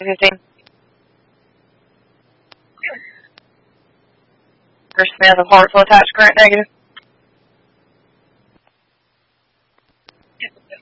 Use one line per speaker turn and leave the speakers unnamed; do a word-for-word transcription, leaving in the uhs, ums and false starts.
fifteen. Chris Smith of Hartsville attached current negative.